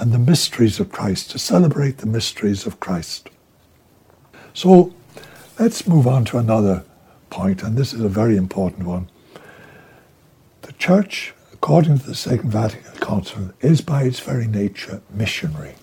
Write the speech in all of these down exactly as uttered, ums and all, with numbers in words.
and the mysteries of Christ, to celebrate the mysteries of Christ. So let's move on to another point, and this is a very important one. The Church, according to the Second Vatican Council, is by its very nature missionary.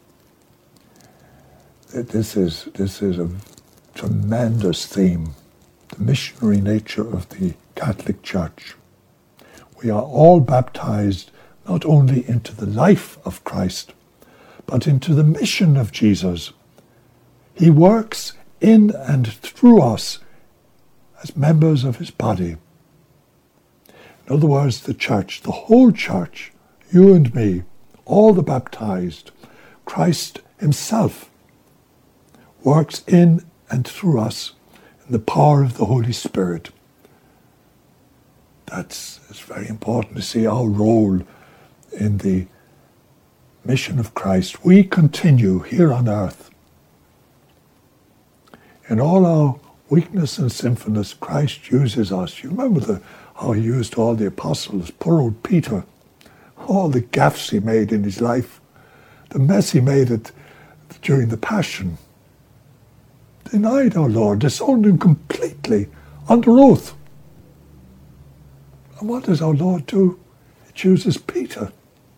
This is, this is a tremendous theme, the missionary nature of the Catholic Church. We are all baptized not only into the life of Christ, but into the mission of Jesus. He works in and through us as members of his body. In other words, the church, the whole church, you and me, all the baptized, Christ himself works in and through us in the power of the Holy Spirit. That's it's very important to see our role in the mission of Christ. We continue here on earth. In all our weakness and sinfulness, Christ uses us. You remember the, how he used all the apostles, poor old Peter, all the gaffes he made in his life, the mess he made it during the Passion. Denied our Lord, disowned him completely, under oath. And what does our Lord do? He chooses Peter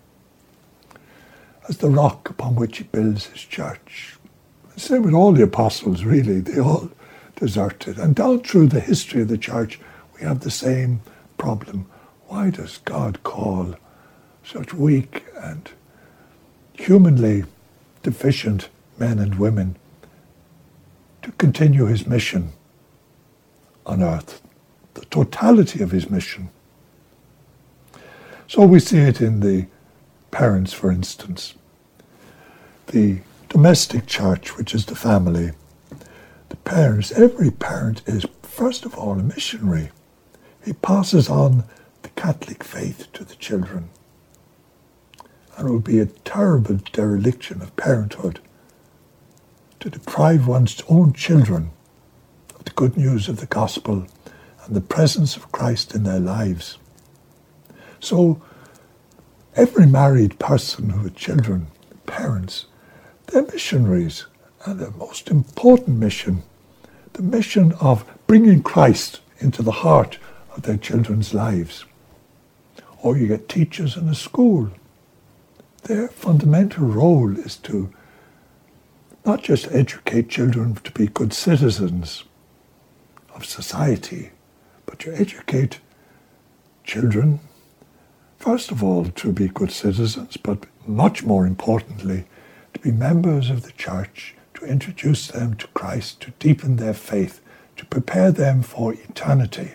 as the rock upon which he builds his church. The same with all the apostles, really. They all deserted. And down through the history of the church, we have the same problem. Why does God call such weak and humanly deficient men and women to continue his mission on earth, the totality of his mission? So we see it in the parents, for instance. The domestic church, which is the family, the parents, every parent is, first of all, a missionary. He passes on the Catholic faith to the children. And it would be a terrible dereliction of parenthood to deprive one's own children of the good news of the gospel and the presence of Christ in their lives. So every married person who has children, parents, they're missionaries, and their most important mission, the mission of bringing Christ into the heart of their children's lives. Or you get teachers in a school. Their fundamental role is to not just educate children to be good citizens of society, but to educate children, first of all, to be good citizens, but much more importantly, to be members of the church, to introduce them to Christ, to deepen their faith, to prepare them for eternity.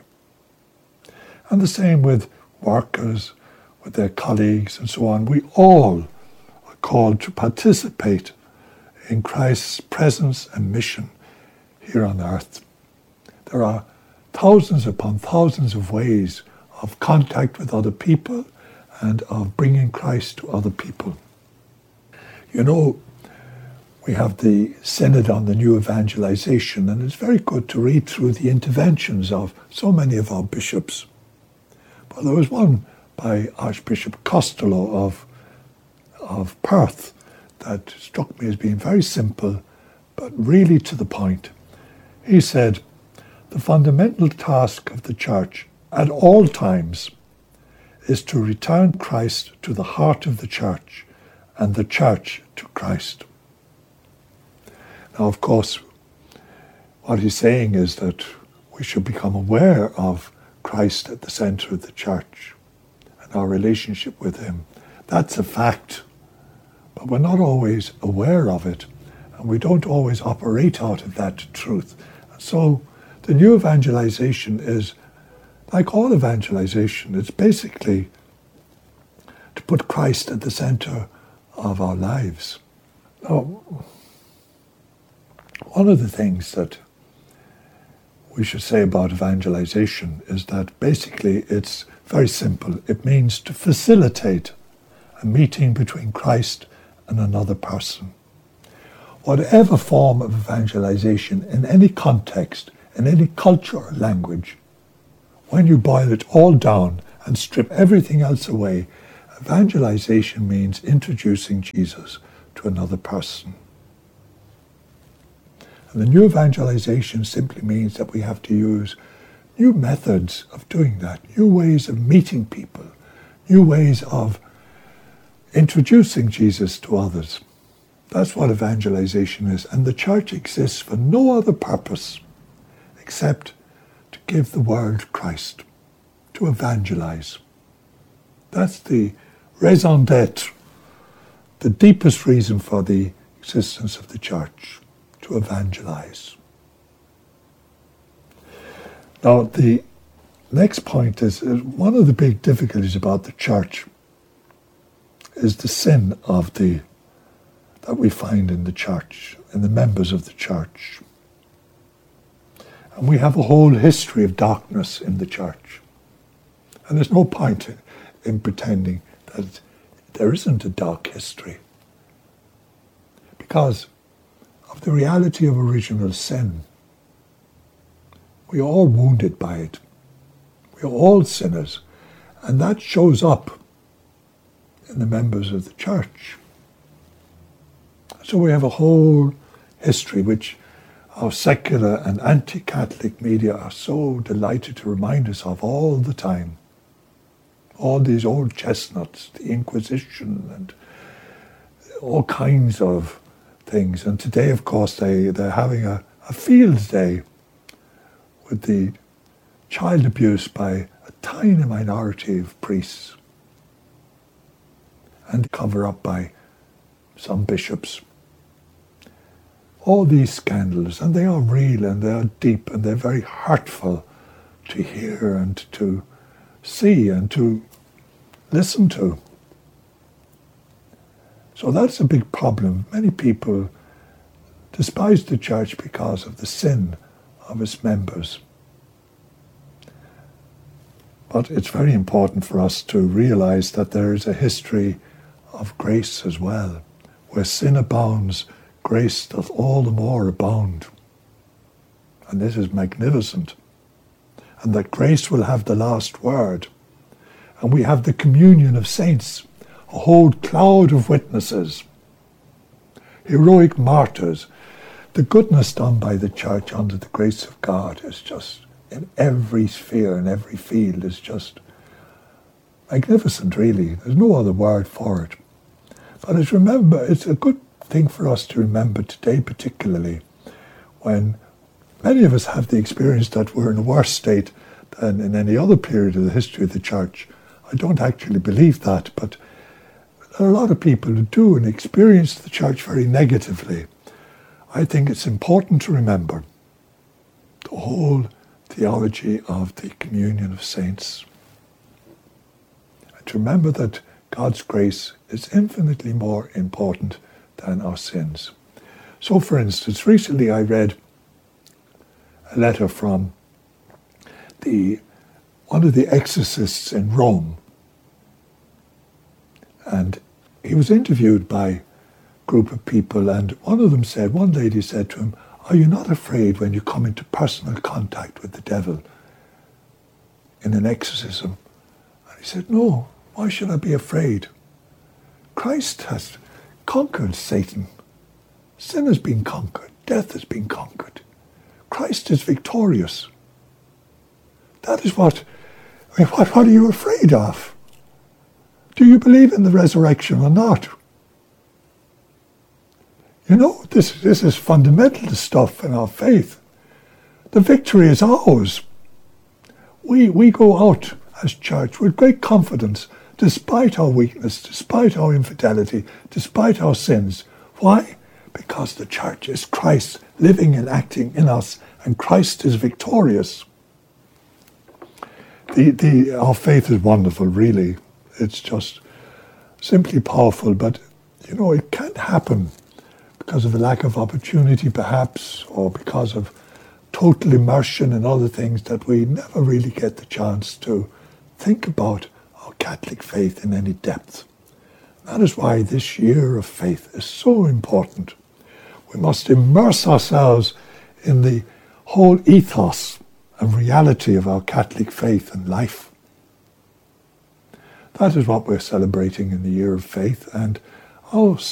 And the same with workers, with their colleagues and so on. We all are called to participate in Christ's presence and mission here on earth. There are thousands upon thousands of ways of contact with other people and of bringing Christ to other people. You know, we have the Synod on the New Evangelization, and it's very good to read through the interventions of so many of our bishops. But there was one by Archbishop Costello of, of Perth that struck me as being very simple, but really to the point. He said, the fundamental task of the Church at all times is to return Christ to the heart of the Church and the Church to Christ. Now, of course, what he's saying is that we should become aware of Christ at the center of the Church and our relationship with him. That's a fact, but we're not always aware of it, and we don't always operate out of that truth. So the new evangelization is, like all evangelization, it's basically to put Christ at the center of our lives. Now, one of the things that we should say about evangelization is that basically it's very simple. It means to facilitate a meeting between Christ and another person. Whatever form of evangelization, in any context, in any culture or language, when you boil it all down and strip everything else away, Evangelization means introducing Jesus to another person. And the new evangelization simply means that we have to use new methods of doing that, new ways of meeting people, new ways of introducing Jesus to others. That's what evangelization is. And the church exists for no other purpose except to give the world Christ, to evangelize. That's the raison d'etre, the deepest reason for the existence of the church, to evangelize. Now, the next point is, is one of the big difficulties about the church is the sin of the that we find in the church, in the members of the church. And we have a whole history of darkness in the church. And there's no point in, in pretending that there isn't a dark history, because of the reality of original sin. We are all wounded by it. We are all sinners, and that shows up in the members of the church. So we have a whole history which our secular and anti-Catholic media are so delighted to remind us of all the time. All these old chestnuts, the Inquisition, and all kinds of things. And today, of course, they, they're having a, a field day with the child abuse by a tiny minority of priests, and cover up by some bishops. All these scandals, and they are real and they are deep and they're very hurtful to hear and to see and to listen to. So that's a big problem. Many people despise the church because of the sin of its members. But it's very important for us to realize that there is a history of grace as well. Where sin abounds, grace doth all the more abound. And this is magnificent. And that grace will have the last word. And we have the communion of saints, a whole cloud of witnesses, heroic martyrs. The goodness done by the church under the grace of God is just, in every sphere, in every field, is just magnificent, really. There's no other word for it. But it's remember, it's a good thing for us to remember today, particularly when many of us have the experience that we're in a worse state than in any other period of the history of the church. I don't actually believe that, but there are a lot of people who do and experience the church very negatively. I think it's important to remember the whole theology of the communion of saints. And to remember that God's grace is infinitely more important than our sins. So, for instance, recently I read a letter from the one of the exorcists in Rome. And he was interviewed by a group of people, and one of them said, one lady said to him, "Are you not afraid when you come into personal contact with the devil in an exorcism?" And he said, "No, why should I be afraid? Christ has conquered Satan. Sin has been conquered. Death has been conquered. Christ is victorious. That is what, I mean, what, what are you afraid of? Do you believe in the resurrection or not? You know, this, this is fundamental stuff in our faith. The victory is ours. We, we go out as church with great confidence, despite our weakness, despite our infidelity, despite our sins. Why? Because the church is Christ living and acting in us, and Christ is victorious. The, the, our faith is wonderful, really. It's just simply powerful, but, you know, it can't happen because of a lack of opportunity, perhaps, or because of total immersion in other things, that we never really get the chance to think about our Catholic faith in any depth. That is why this year of faith is so important. We must immerse ourselves in the whole ethos and reality of our Catholic faith and life. that is what we're celebrating in the year of faith. And oh,